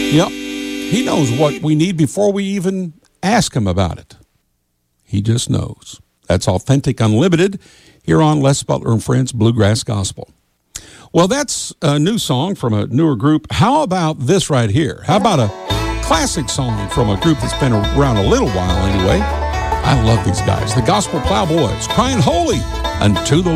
Yep. He knows what we need before we even ask him about it. He just knows. That's Authentic Unlimited here on Les Butler and Friends Bluegrass Gospel. Well, that's a new song from a newer group. How about this right here? How about a classic song from a group that's been around a little while anyway? I love these guys. The Gospel Plowboys, crying holy unto the Lord.